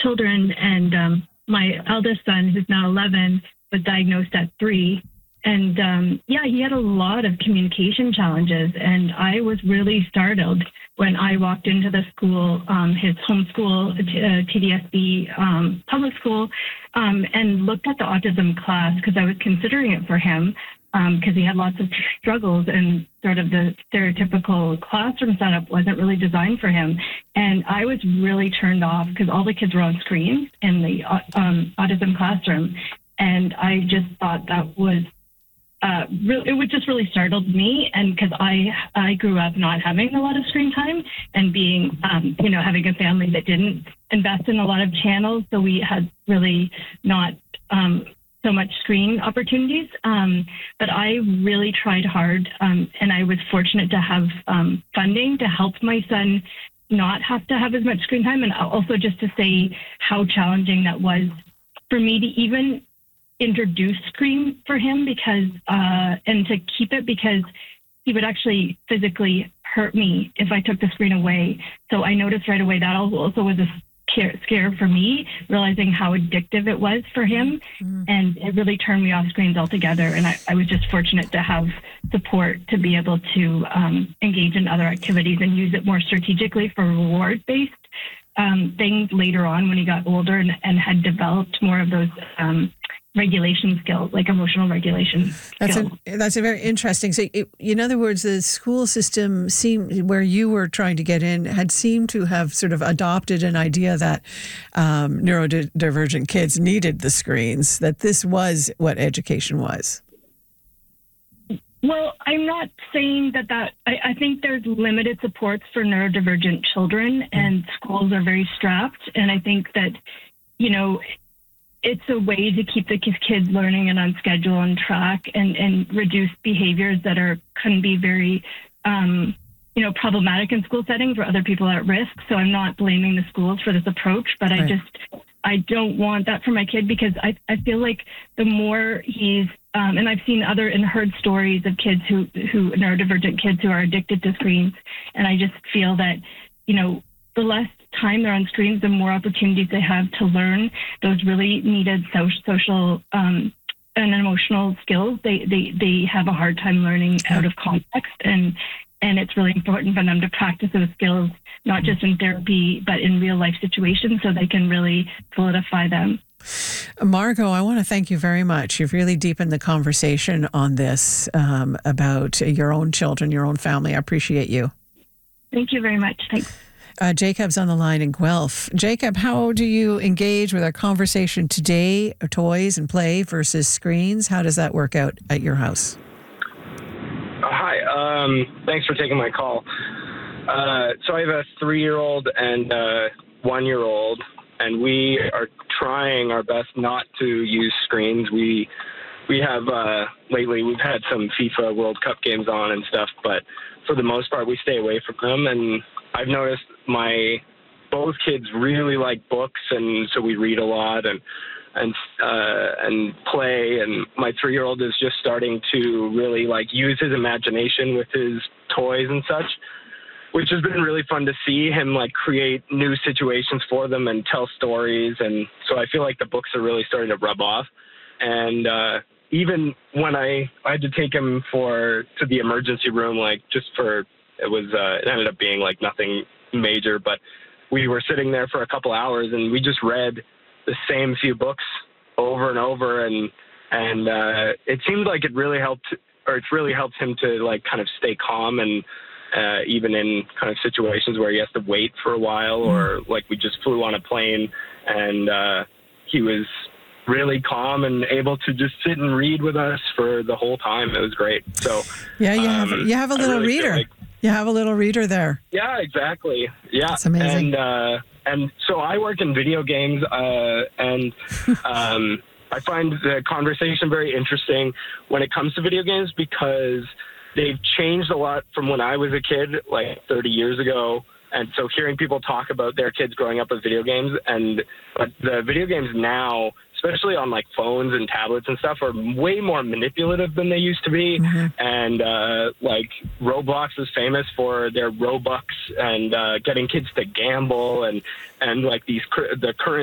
children, and my eldest son, who's now 11, was diagnosed at 3. And he had a lot of communication challenges. And I was really startled when I walked into the school, his homeschool, TDSB public school, and looked at the autism class because I was considering it for him because he had lots of struggles and sort of the stereotypical classroom setup wasn't really designed for him. And I was really turned off because all the kids were on screens in the autism classroom. And I just thought that was it just really startled me, and because I grew up not having a lot of screen time and being, having a family that didn't invest in a lot of channels, so we had really not so much screen opportunities. But I really tried hard, and I was fortunate to have funding to help my son not have to have as much screen time, and also just to say how challenging that was for me to even introduce screen for him because and to keep it because he would actually physically hurt me if I took the screen away. So I noticed right away that also was a scare for me, realizing how addictive it was for him. And it really turned me off screens altogether. And I was just fortunate to have support to be able to engage in other activities and use it more strategically for reward-based things later on when he got older and had developed more of those regulation skills, like emotional regulation skills. That's a very interesting. So, in other words, the school system where you were trying to get in had seemed to have sort of adopted an idea that neurodivergent kids needed the screens, that this was what education was. Well, I'm not saying that I think there's limited supports for neurodivergent children, and schools are very strapped. And I think that, it's a way to keep the kids learning and on schedule and track and reduce behaviors that can be very, problematic in school settings where other people are at risk. So I'm not blaming the schools for this approach, but right. I don't want that for my kid because I feel like the more he's, and I've seen and heard stories of kids who neurodivergent kids who are addicted to screens. And I just feel that, the less time they're on screens, the more opportunities they have to learn those really needed social and emotional skills. They have a hard time learning out of context, and it's really important for them to practice those skills, not just in therapy, but in real life situations so they can really solidify them. Margot, I want to thank you very much. You've really deepened the conversation on this about your own children, your own family. I appreciate you. Thank you very much. Thanks. Jacob's on the line in Guelph. Jacob, how do you engage with our conversation today, toys and play versus screens? How does that work out at your house? Hi. Thanks for taking my call. So I have a 3-year-old and a 1-year-old, and we are trying our best not to use screens. We have lately we've had some FIFA World Cup games on and stuff, but for the most part we stay away from them. And I've noticed both kids really like books, and so we read a lot and play. And my 3-year-old is just starting to really use his imagination with his toys and such, which has been really fun to see him create new situations for them and tell stories. And so I feel like the books are really starting to rub off. And even when I had to take him to the emergency room, it ended up being nothing major, but we were sitting there for a couple hours and we just read the same few books over and over. And it seemed like it's really helped him to kind of stay calm, and even in kind of situations where he has to wait for a while, or we just flew on a plane and he was really calm and able to just sit and read with us for the whole time. It was great. So yeah, you have a little reader. You have a little reader there. Yeah, exactly. Yeah. That's amazing. And so I work in video games, and I find the conversation very interesting when it comes to video games because they've changed a lot from when I was a kid, 30 years ago. And so hearing people talk about their kids growing up with video games, but the video games now, especially on phones and tablets and stuff, are way more manipulative than they used to be. Mm-hmm. And Roblox is famous for their Robux and getting kids to gamble and the current